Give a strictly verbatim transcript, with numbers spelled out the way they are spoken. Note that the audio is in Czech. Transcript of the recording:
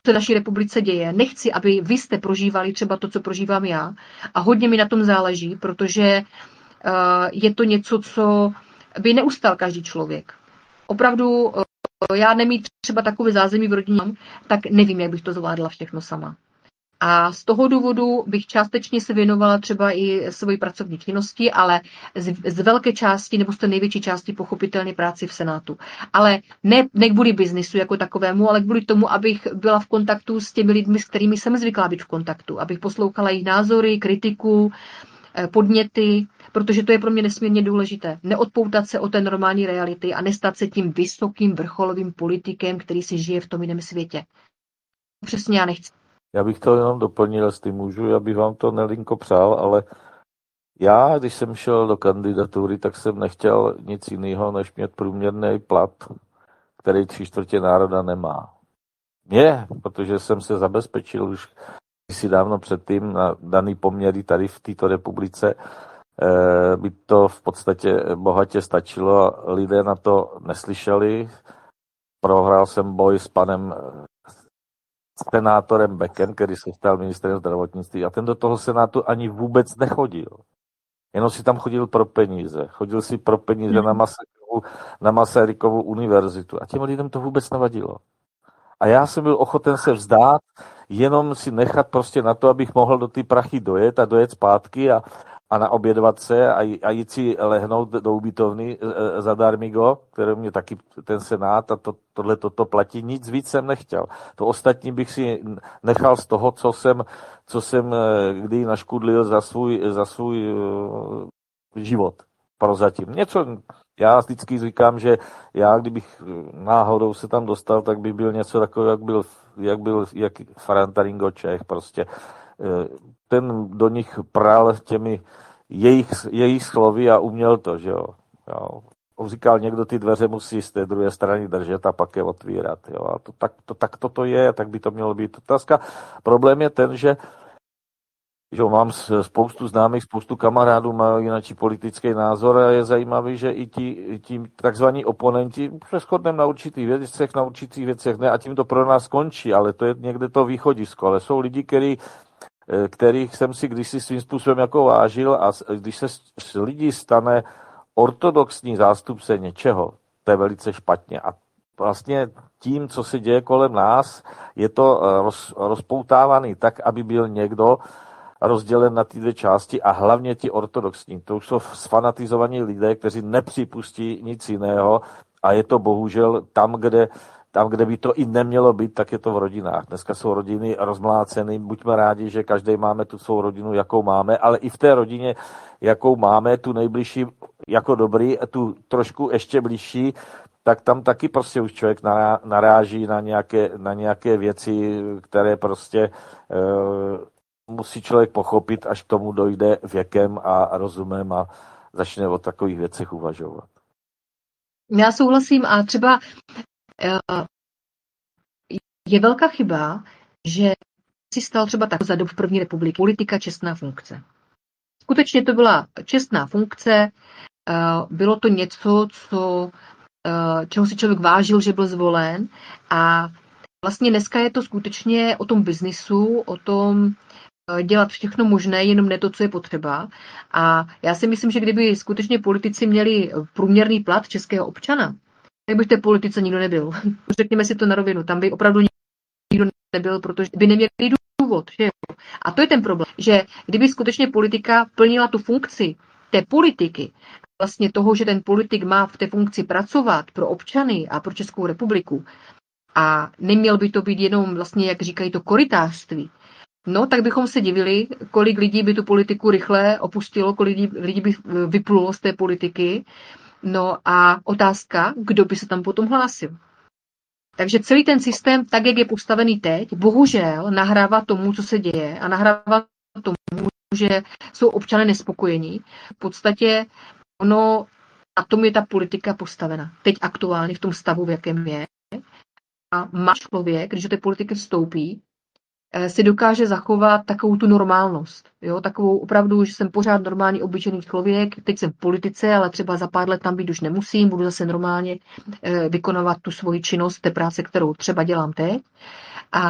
se v naší republice děje. Nechci, aby vy jste prožívali třeba to, co prožívám já. A hodně mi na tom záleží, protože uh, je to něco, co by neustal každý člověk. Opravdu, uh, já nemít třeba takové zázemí v rodině, tak nevím, jak bych to zvládla všechno sama. A z toho důvodu bych částečně se věnovala třeba i své pracovní činnosti, ale z, z velké části nebo z té největší části pochopitelně práci v Senátu. Ale ne, ne kvůli biznisu jako takovému, ale kvůli tomu, abych byla v kontaktu s těmi lidmi, s kterými jsem zvyklá být v kontaktu. Abych poslouchala jejich názory, kritiku, podněty, protože to je pro mě nesmírně důležité. Neodpoutat se od té normální reality a nestat se tím vysokým vrcholovým politikem, který si žije v tom jiném světě. Přesně já nechci. Já bych to jenom doplnil, jestli můžu, já bych vám to Nelinko přál, ale já, když jsem šel do kandidatury, tak jsem nechtěl nic jiného, než mít průměrný plat, který tři čtvrtě národa nemá. Mě, protože jsem se zabezpečil už si dávno předtím na daný poměry tady v této republice, by to v podstatě bohatě stačilo a lidé na to neslyšeli. Prohrál jsem boj s panem senátorem Beckem, který se stal ministrem zdravotnictví a ten do toho senátu ani vůbec nechodil. Jenom si tam chodil pro peníze. Chodil si pro peníze na Masarykovu, na Masarykovu univerzitu a těm lidem to vůbec nevadilo. A já jsem byl ochoten se vzdát, jenom si nechat prostě na to, abych mohl do ty prachy dojet a dojet zpátky a, a naobědvat se a, a jít si lehnout do ubytovny e, zadarmigo, které mě taky ten senát a to, tohle toto platí. Nic víc jsem nechtěl. To ostatní bych si nechal z toho, co jsem, co jsem kdy naškudlil za svůj, za svůj uh, život prozatím. Něco, já vždycky říkám, že já, kdybych náhodou se tam dostal, tak bych byl něco takového, jak byl, jak byl jak Farantaringo Čech prostě. Ten do nich pral těmi jejich, jejich slovy a uměl to, že jo. jo. On říkal, někdo ty dveře musí z té druhé strany držet a pak je otvírat. Jo. A to, tak, to, tak toto je, tak by to mělo být otázka. Problém je ten, že že mám spoustu známých, spoustu kamarádů, mají jináčí politický názor a je zajímavý, že i ti, i ti takzvaní oponenti se shodneme na určitých věcech, na určitých věcech ne a tím to pro nás skončí, ale to je někde to východisko. Ale jsou lidi, který, kterých jsem si kdysi svým způsobem jako vážil a když se z lidí stane ortodoxní zástupce něčeho, to je velice špatně. A vlastně tím, co se děje kolem nás, je to roz, rozpoutávaný tak, aby byl někdo rozdělen na ty dvě části a hlavně ti ortodoxní. To už jsou sfanatizovaní lidé, kteří nepřipustí nic jiného a je to bohužel tam, kde, tam, kde by to i nemělo být, tak je to v rodinách. Dneska jsou rodiny rozmláceny, buďme rádi, že každý máme tu svou rodinu, jakou máme, ale i v té rodině, jakou máme, tu nejbližší jako dobrý, tu trošku ještě blížší, tak tam taky prostě už člověk naráží na nějaké, na nějaké věci, které prostě uh, musí člověk pochopit, až k tomu dojde věkem a rozumem a začne o takových věcech uvažovat. Já souhlasím a třeba je velká chyba, že si stal třeba tak za dob první republiky politika čestná funkce. Skutečně to byla čestná funkce, bylo to něco, co, čeho si člověk vážil, že byl zvolen a vlastně dneska je to skutečně o tom biznisu, o tom dělat všechno možné, jenom ne to, co je potřeba. A já si myslím, že kdyby skutečně politici měli průměrný plat českého občana, tak by v té politice nikdo nebyl. Řekněme si to na rovinu, tam by opravdu nikdo nebyl, protože by neměli důvod. Že? A to je ten problém, že kdyby skutečně politika plnila tu funkci té politiky, vlastně toho, že ten politik má v té funkci pracovat pro občany a pro Českou republiku a neměl by to být jenom vlastně, jak říkají, to korytářství, no, tak bychom se divili, kolik lidí by tu politiku rychle opustilo, kolik lidí, lidí by vyplulo z té politiky. No a otázka, kdo by se tam potom hlásil. Takže celý ten systém, tak jak je postavený teď, bohužel nahrává tomu, co se děje a nahrává tomu, že jsou občané nespokojení. V podstatě ono, na tom je ta politika postavena. Teď aktuálně v tom stavu, v jakém je. A má člověk, když do té politiky vstoupí, si dokáže zachovat takovou tu normálnost. Jo? Takovou opravdu, že jsem pořád normální, obyčejný člověk, teď jsem v politice, ale třeba za pár let tam být už nemusím, budu zase normálně vykonávat tu svoji činnost té práce, kterou třeba dělám teď. A